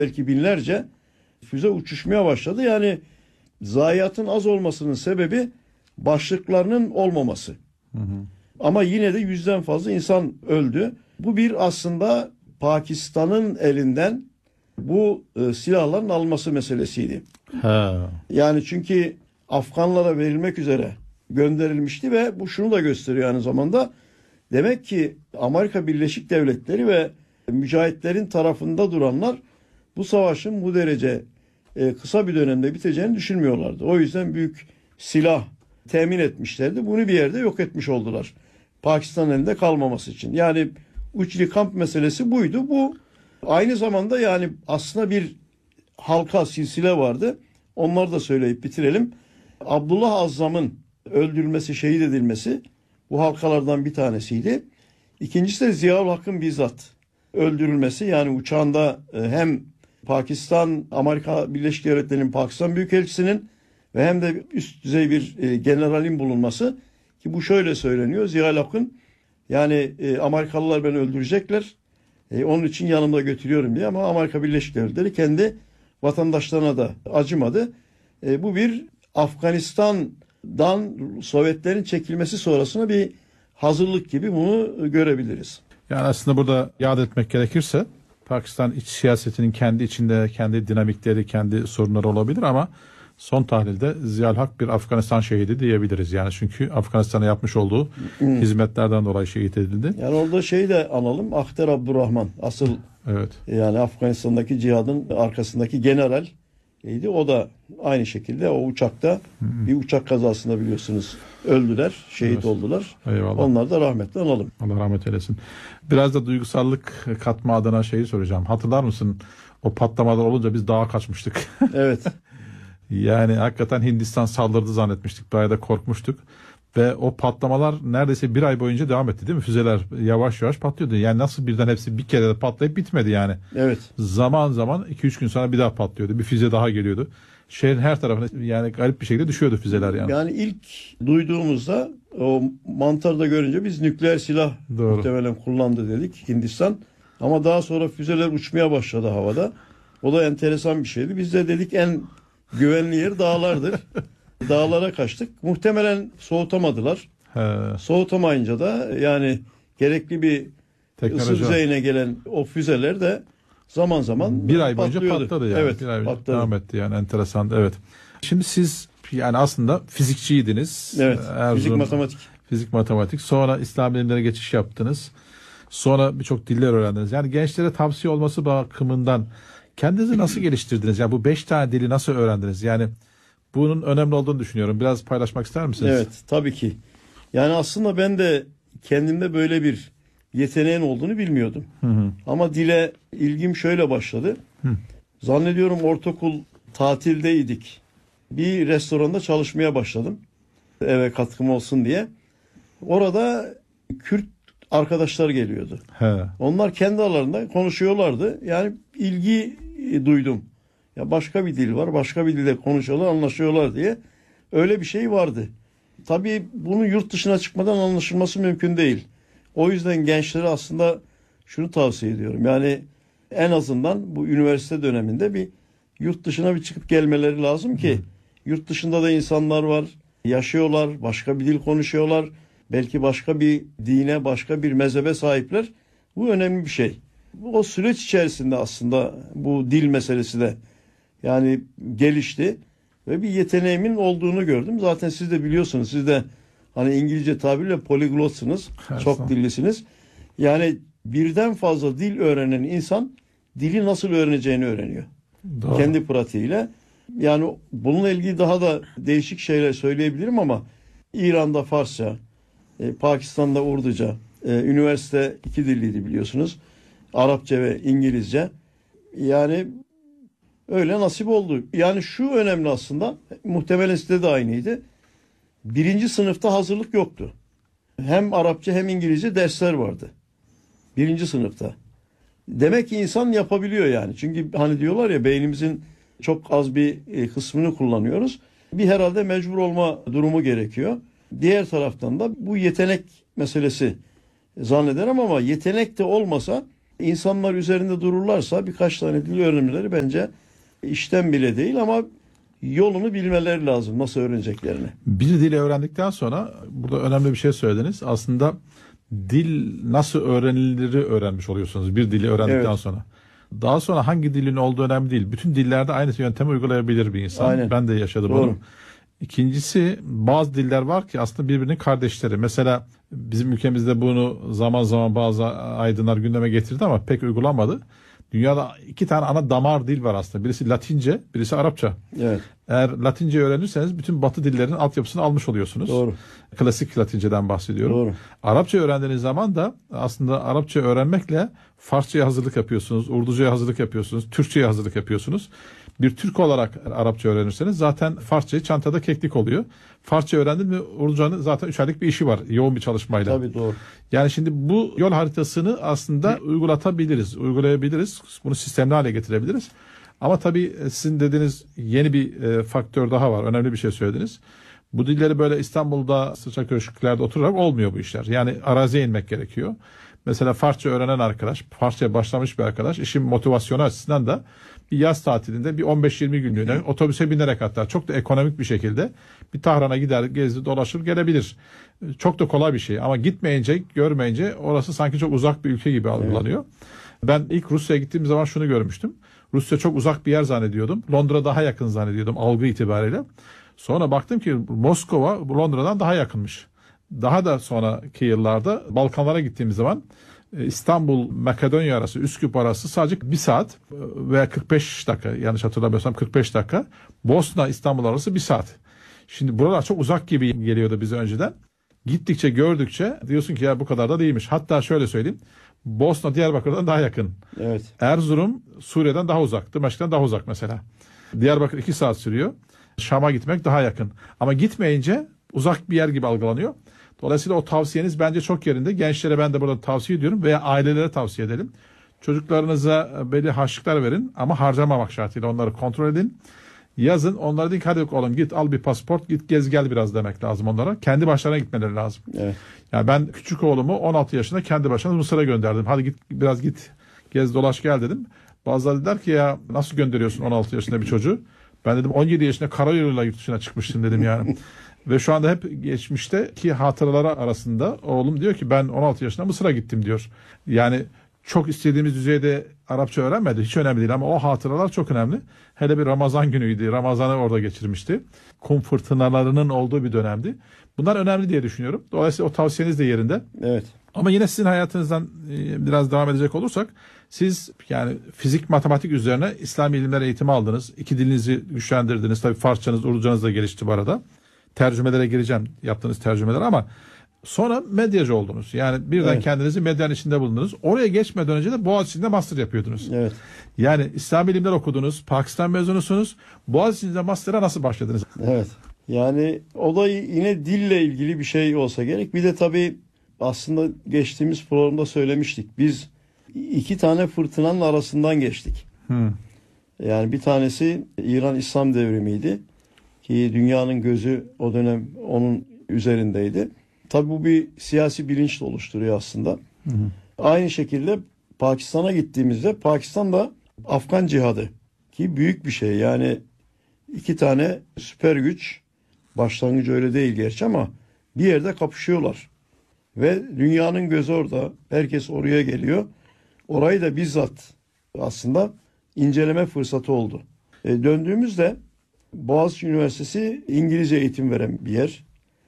belki binlerce füze uçuşmaya başladı. Yani zayiatın az olmasının sebebi başlıklarının olmaması. Ama yine de 100'den fazla insan öldü. Bu bir aslında Pakistan'ın elinden bu silahların alması meselesiydi. Yani çünkü Afganlara verilmek üzere gönderilmişti ve bu şunu da gösteriyor aynı zamanda. Demek ki Amerika Birleşik Devletleri ve mücahitlerin tarafında duranlar bu savaşın bu derece kısa bir dönemde biteceğini düşünmüyorlardı. O yüzden büyük silah temin etmişlerdi. Bunu bir yerde yok etmiş oldular. Pakistan'ın elinde kalmaması için. Yani uçli kamp meselesi buydu. Bu aynı zamanda yani aslında bir halka silsile vardı. Onları da söyleyip bitirelim. Abdullah Azzam'ın öldürülmesi, şehit edilmesi bu halkalardan bir tanesiydi. İkincisi de Ziaül Hakk'ın bizzat öldürülmesi. Yani uçağında hem Pakistan, Amerika Birleşik Devletleri'nin Pakistan Büyükelçisi'nin ve hem de üst düzey bir generalin bulunması, ki bu şöyle söyleniyor. Ziaül Hakk'ın yani Amerikalılar beni öldürecekler. Onun için yanımda götürüyorum diye, ama Amerika Birleşik Devletleri kendi vatandaşlarına da acımadı. Bu bir Afganistan'dan Sovyetlerin çekilmesi sonrasında bir hazırlık gibi bunu görebiliriz. Yani aslında burada yad etmek gerekirse Pakistan iç siyasetinin kendi içinde kendi dinamikleri, kendi sorunları olabilir ama son tahlilde Ziaül Hak bir Afganistan şehidi diyebiliriz. Yani çünkü Afganistan'a yapmış olduğu hizmetlerden dolayı şehit edildi. Yani orada şeyi de analım. Akhter Abdurrahman asıl, evet. Yani Afganistan'daki cihadın arkasındaki general neydi? O da aynı şekilde o uçakta bir uçak kazasında biliyorsunuz öldüler, şehit oldular. Eyvallah. Onları da rahmetle analım. Allah rahmet eylesin. Biraz da duygusallık katma adına şeyi soracağım. Hatırlar mısın? O patlamalar olunca biz dağa kaçmıştık. Evet. Yani hakikaten Hindistan saldırdı zannetmiştik. Bayağı da korkmuştuk. Ve o patlamalar neredeyse bir ay boyunca devam etti değil mi? Füzeler yavaş yavaş patlıyordu. Yani nasıl birden hepsi bir kere de patlayıp bitmedi yani. Evet. Zaman zaman 2-3 gün sonra bir daha patlıyordu. Bir füze daha geliyordu. Şehrin her tarafına yani garip bir şekilde düşüyordu füzeler yani. Yani ilk duyduğumuzda o mantarda görünce biz nükleer silah muhtemelen kullandı dedik Hindistan. Ama daha sonra füzeler uçmaya başladı havada. O da enteresan bir şeydi. Biz de dedik en güvenli yer dağlardır. Dağlara kaçtık. Muhtemelen soğutamadılar. Soğutamayınca da yani gerekli bir ısı düzeyine gelen o füzeler de zaman zaman bir ay boyunca patladı yani. Evet, bir ay boyunca devam etti yani, enteresan. Evet. Şimdi siz yani aslında fizikçiydiniz. Evet. Fizik matematik. Sonra İslam bilimlerine geçiş yaptınız. Sonra birçok diller öğrendiniz. Yani gençlere tavsiye olması bakımından kendinizi nasıl geliştirdiniz? Yani bu 5 tane dili nasıl öğrendiniz? Yani bunun önemli olduğunu düşünüyorum. Biraz paylaşmak ister misiniz? Evet, tabii ki. Yani aslında ben de kendimde böyle bir yeteneğin olduğunu bilmiyordum. Ama dile ilgim şöyle başladı. Zannediyorum ortaokul tatildeydik. Bir restoranda çalışmaya başladım. Eve katkım olsun diye. Orada Kürt arkadaşlar geliyordu. Onlar kendi aralarında konuşuyorlardı. Yani ilgi duydum. Ya başka bir dil var, başka bir dilde konuşuyorlar, anlaşıyorlar diye. Öyle bir şey vardı. Tabii bunun yurt dışına çıkmadan anlaşılması mümkün değil. O yüzden gençlere aslında şunu tavsiye ediyorum. Yani en azından bu üniversite döneminde bir yurt dışına bir çıkıp gelmeleri lazım ki yurt dışında da insanlar var, yaşıyorlar, başka bir dil konuşuyorlar. Belki başka bir dine, başka bir mezhebe sahipler. Bu önemli bir şey. O süreç içerisinde aslında bu dil meselesi de yani gelişti ve bir yeteneğimin olduğunu gördüm. Zaten siz de biliyorsunuz. Siz de hani İngilizce tabirle poliglotsunuz. Çok dillisiniz. Yani birden fazla dil öğrenen insan dili nasıl öğreneceğini öğreniyor. Doğru. Kendi pratiğiyle. Yani bununla ilgili daha da değişik şeyler söyleyebilirim ama İran'da Farsça, Pakistan'da Urduca, üniversite 2 dilliydi biliyorsunuz. Arapça ve İngilizce. Yani öyle nasip oldu. Yani şu önemli aslında, muhtemelen sizde de aynıydı. 1. sınıfta hazırlık yoktu. Hem Arapça hem İngilizce dersler vardı. 1. sınıfta. Demek ki insan yapabiliyor yani. Çünkü hani diyorlar ya, beynimizin çok az bir kısmını kullanıyoruz. Bir herhalde mecbur olma durumu gerekiyor. Diğer taraftan da bu yetenek meselesi zannederim ama yetenek de olmasa İnsanlar üzerinde dururlarsa birkaç tane dil öğrenmeleri bence işten bile değil ama yolunu bilmeleri lazım nasıl öğreneceklerini. Bir dili öğrendikten sonra burada önemli bir şey söylediniz. Aslında dil nasıl öğreniliri öğrenmiş oluyorsunuz bir dili öğrendikten Evet. sonra. Daha sonra hangi dilin olduğu önemli değil. Bütün dillerde aynı yöntemi uygulayabilir bir insan. Aynen. Ben de yaşadım Doğru. onu. İkincisi bazı diller var ki aslında birbirinin kardeşleri. Mesela bizim ülkemizde bunu zaman zaman bazı aydınlar gündeme getirdi ama pek uygulanmadı. Dünyada iki tane ana damar dil var aslında. Birisi Latince, birisi Arapça. Evet. Eğer Latince öğrenirseniz bütün Batı dillerinin altyapısını almış oluyorsunuz. Doğru. Klasik Latinceden bahsediyorum. Doğru. Arapça öğrendiğiniz zaman da aslında Arapça öğrenmekle Farsça'ya hazırlık yapıyorsunuz, Urduca'ya hazırlık yapıyorsunuz, Türkçe'ye hazırlık yapıyorsunuz. Bir Türk olarak Arapça öğrenirseniz zaten Farsçayı çantada keklik oluyor. Farsça öğrendin mi Urduca'nın zaten 3 aylık bir işi var yoğun bir çalışmayla. Tabii doğru. Yani şimdi bu yol haritasını aslında uygulatabiliriz, uygulayabiliriz. Bunu sistemli hale getirebiliriz. Ama tabii sizin dediğiniz yeni bir faktör daha var. Önemli bir şey söylediniz. Bu dilleri böyle İstanbul'da sıcak köşklerde oturarak olmuyor bu işler. Yani araziye inmek gerekiyor. Mesela Farsça öğrenen arkadaş, Farsça'ya başlamış bir arkadaş işin motivasyonu açısından da bir yaz tatilinde bir 15-20 günlüğüne otobüse binerek hatta çok da ekonomik bir şekilde bir Tahran'a gider, gezdir, dolaşır gelebilir. Çok da kolay bir şey ama gitmeyince, görmeyince orası sanki çok uzak bir ülke gibi algılanıyor. Ben ilk Rusya'ya gittiğim zaman şunu görmüştüm. Rusya çok uzak bir yer zannediyordum. Londra daha yakın zannediyordum algı itibariyle. Sonra baktım ki Moskova Londra'dan daha yakınmış. Daha da sonraki yıllarda Balkanlara gittiğimiz zaman İstanbul, Makedonya arası, Üsküp arası sadece 1 saat veya 45 dakika yanlış hatırlamıyorsam 45 dakika. Bosna, İstanbul arası 1 saat. Şimdi buralar çok uzak gibi geliyordu bize önceden. Gittikçe gördükçe diyorsun ki ya bu kadar da değilmiş. Hatta şöyle söyleyeyim. Bosna Diyarbakır'dan daha yakın. Evet. Erzurum Suriye'den daha uzak. Dımeşk'ten daha uzak mesela. Diyarbakır 2 saat sürüyor. Şam'a gitmek daha yakın. Ama gitmeyince uzak bir yer gibi algılanıyor. Dolayısıyla o tavsiyeniz bence çok yerinde. Gençlere ben de burada tavsiye ediyorum veya ailelere tavsiye edelim. Çocuklarınıza belli harçlıklar verin ama harcamamak şartıyla onları kontrol edin. Yazın onlara deyin ki hadi oğlum git al bir pasaport git gez gel biraz demek lazım onlara. Kendi başlarına gitmeleri lazım. Evet. Yani ben küçük oğlumu 16 yaşında kendi başına Mısır'a gönderdim. Hadi git biraz git gez dolaş gel dedim. Bazıları dediler ki ya nasıl gönderiyorsun 16 yaşında bir çocuğu? Ben dedim 17 yaşında karayoluyla yurt dışına çıkmıştım dedim yani. Ve şu anda hep geçmişteki hatıraları arasında oğlum diyor ki ben 16 yaşında Mısır'a gittim diyor. Yani çok istediğimiz düzeyde Arapça öğrenmedi. Hiç önemli değil ama o hatıralar çok önemli. Hele bir Ramazan günüydü. Ramazan'ı orada geçirmişti. Kum fırtınalarının olduğu bir dönemdi. Bunlar önemli diye düşünüyorum. Dolayısıyla o tavsiyeniz de yerinde. Evet. Ama yine sizin hayatınızdan biraz devam edecek olursak siz yani fizik matematik üzerine İslami ilimler eğitimi aldınız. 2 dilinizi güçlendirdiniz. Tabii Farsçanız, Urducanız da gelişti bu arada. Tercümelere gireceğim yaptığınız tercümeler ama sonra medyacı oldunuz. Yani birden Evet. kendinizi medyanın içinde buldunuz. Oraya geçmeden önce de Boğaziçi'nde master yapıyordunuz. Evet. Yani İslami ilimler okudunuz, Pakistan mezunusunuz. Boğaziçi'nde master'a nasıl başladınız? Evet. Yani o da yine dille ilgili bir şey olsa gerek. Bir de tabii aslında geçtiğimiz programda söylemiştik. Biz 2 tane fırtınanın arasından geçtik. Yani bir tanesi İran İslam devrimiydi. Ki dünyanın gözü o dönem onun üzerindeydi. Tabii bu bir siyasi bilinç de oluşturuyor aslında. Aynı şekilde Pakistan'a gittiğimizde Pakistan'da Afgan cihadı ki büyük bir şey. Yani 2 tane süper güç başlangıcı öyle değil gerçi ama bir yerde kapışıyorlar. Ve dünyanın gözü orada. Herkes oraya geliyor. Orayı da bizzat aslında inceleme fırsatı oldu. Döndüğümüzde Boğaziçi Üniversitesi İngilizce eğitim veren bir yer.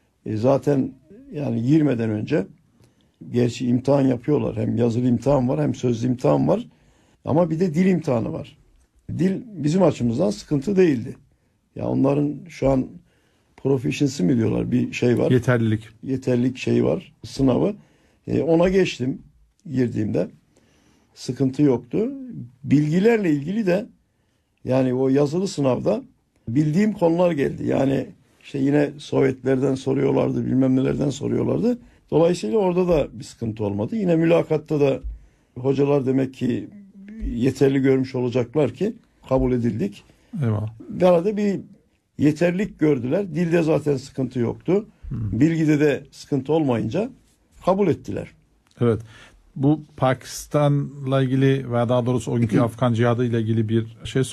Zaten yani girmeden önce gerçi imtihan yapıyorlar. Hem yazılı imtihan var hem sözlü imtihan var. Ama bir de dil imtihanı var. Dil bizim açımızdan sıkıntı değildi. Ya onların şu an proficiency mi diyorlar bir şey var. Yeterlilik. Yeterlilik şeyi var sınavı. Ona geçtim girdiğimde. Sıkıntı yoktu. Bilgilerle ilgili de yani o yazılı sınavda bildiğim konular geldi. Yani işte yine Sovyetlerden soruyorlardı, bilmem nelerden soruyorlardı. Dolayısıyla orada da bir sıkıntı olmadı. Yine mülakatta da hocalar demek ki yeterli görmüş olacaklar ki kabul edildik. Eyvallah. Bir arada bir yeterlilik gördüler. Dilde zaten sıkıntı yoktu. Bilgide de sıkıntı olmayınca kabul ettiler. Evet. Bu Pakistan'la ilgili veya daha doğrusu o günkü Afgan cihadı ile ilgili bir şey